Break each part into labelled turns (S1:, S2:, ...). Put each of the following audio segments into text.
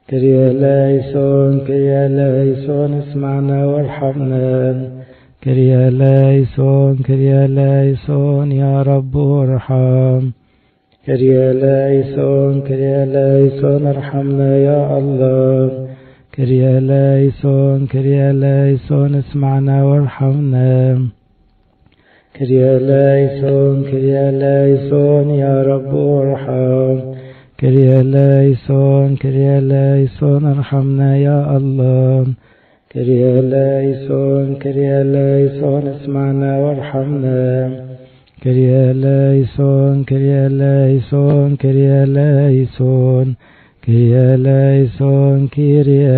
S1: كريا لايسون كريا لايسون اسمعنا وارحمنا. كريا لايسون كريا لايسون يا رب ارحم. كريا لايسون كريا لايسون ارحمنا يا الله. كريا لايسون كريا لايسون اسمعنا وارحمنا. كريا لايسون كريا لايسون يا رب ارحم. كريا لايسون كريا لايسون ارحمنا يا الله. كريا لايسون كريا لايسون اسمعنا وارحمنا. كريا لايسون كريا لايسون كريا لايسون كريا لايسون كريا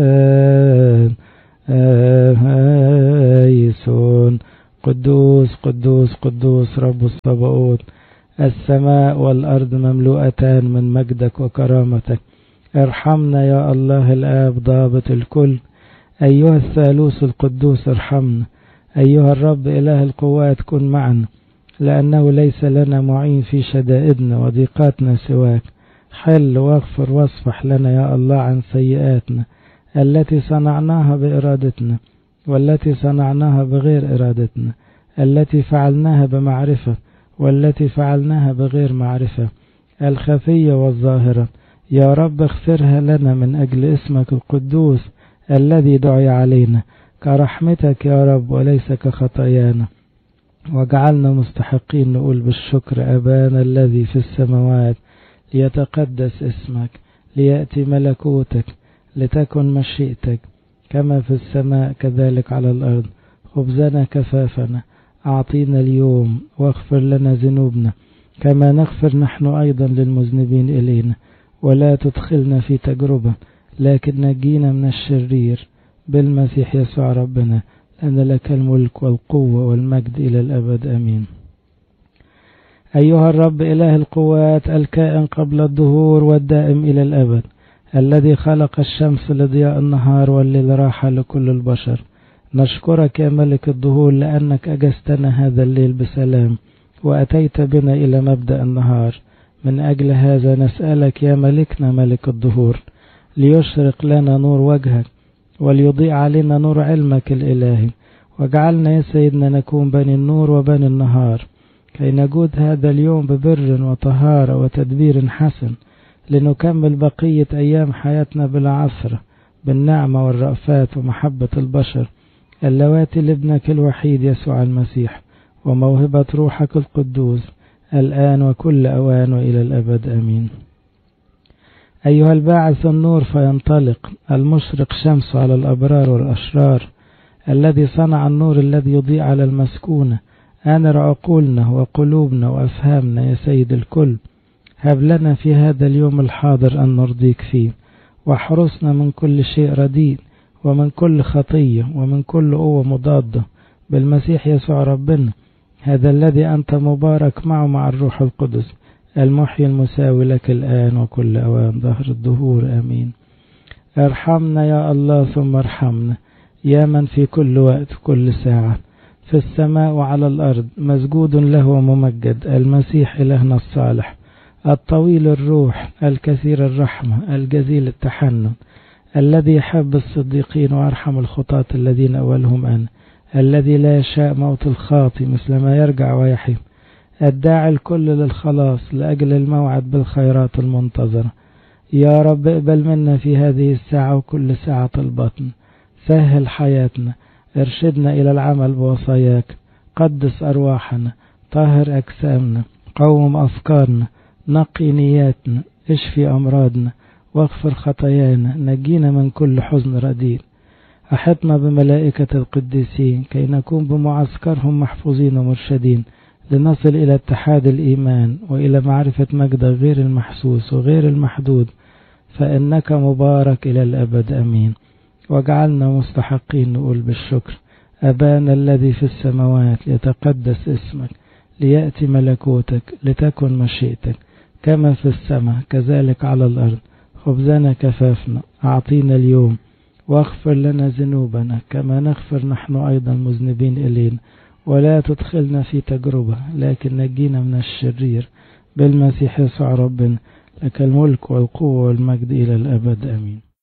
S1: لايسون. قدوس قدوس قدوس رب الصباؤوت، السماء والأرض مملوءتان من مجدك وكرامتك. ارحمنا يا الله الآب ضابط الكل. أيها الثالوث القدوس ارحمنا. أيها الرب إله القوات كن معنا، لأنه ليس لنا معين في شدائدنا وضيقاتنا سواك. حل واغفر واصفح لنا يا الله عن سيئاتنا التي صنعناها بإرادتنا، والتي صنعناها بغير إرادتنا، التي فعلناها بمعرفة والتي فعلناها بغير معرفة، الخفية والظاهرة. يا رب اغفرها لنا من أجل اسمك القدوس الذي دعي علينا، كرحمتك يا رب وليس كخطايانا. واجعلنا مستحقين نقول بالشكر: أبانا الذي في السماوات، ليتقدس اسمك، ليأتي ملكوتك، لتكن مشيئتك كما في السماء كذلك على الأرض. خبزنا كفافنا أعطينا اليوم، واغفر لنا ذنوبنا كما نغفر نحن أيضا للمذنبين إلينا، ولا تدخلنا في تجربة لكن نجينا من الشرير، بالمسيح يسوع ربنا، لأن لك الملك والقوة والمجد إلى الأبد آمين. أيها الرب إله القوات، الكائن قبل الظهور والدائم إلى الأبد، الذي خلق الشمس لضياء النهار والليل راحة لكل البشر، نشكرك يا ملك الظهور لأنك أجزتنا هذا الليل بسلام وأتيت بنا إلى مبدأ النهار. من أجل هذا نسألك يا ملكنا ملك الظهور ليشرق لنا نور وجهك وليضيء علينا نور علمك الإلهي، واجعلنا يا سيدنا نكون بني النور وبني النهار، كي نجود هذا اليوم ببر وطهارة وتدبير حسن، لنكمل بقية أيام حياتنا بالعصر بالنعمة والرأفات ومحبة البشر اللواتي لابنك الوحيد يسوع المسيح، وموهبة روحك القدوس الآن وكل أوان وإلى الأبد آمين. أيها الباعث النور فينطلق، المشرق شمس على الأبرار والأشرار، الذي صنع النور الذي يضيء على المسكونة، أنر عقولنا وقلوبنا وأفهامنا يا سيد الكل. هب لنا في هذا اليوم الحاضر أن نرضيك فيه، واحرسنا من كل شيء رديء ومن كل خطية ومن كل قوة مضادة، بالمسيح يسوع ربنا، هذا الذي أنت مبارك معه مع الروح القدس، المحيي المساوي لك الآن وكل أوان ظهر الدهور آمين. ارحمنا يا الله ثم ارحمنا، يا من في كل وقت كل ساعة في السماء وعلى الأرض مسجود له وممجد، المسيح إلهنا الصالح، الطويل الروح، الكثير الرحمة، الجزيل التحنن، الذي يحب الصديقين ويرحم الخطاة الذين أولهم أنا، الذي لا يشاء موت الخاطي مثل ما يرجع ويحيي، الداعي الكل للخلاص لأجل الموعد بالخيرات المنتظرة. يا رب اقبل منا في هذه الساعة وكل ساعة البطن، سهل حياتنا، ارشدنا إلى العمل بوصاياك، قدس أرواحنا، طهر أجسامنا، قوم أفكارنا، نقي نياتنا، اشفي أمراضنا، واغفر خطايانا، نجينا من كل حزن رديء. أحطنا بملائكة القديسين كي نكون بمعسكرهم محفوظين ومرشدين، لنصل إلى اتحاد الإيمان وإلى معرفة مجدك غير المحسوس وغير المحدود، فإنك مبارك إلى الأبد أمين. واجعلنا مستحقين نقول بالشكر: أبانا الذي في السماوات، ليتقدس اسمك، ليأتي ملكوتك، لتكن مشيئتك كما في السماء كذلك على الأرض. خبزنا كفافنا أعطينا اليوم، واغفر لنا ذنوبنا كما نغفر نحن أيضا مذنبين إلينا، ولا تدخلنا في تجربة لكن نجينا من الشرير، بالمسيح يسوع ربنا، لك الملك والقوة والمجد إلى الأبد. آمين.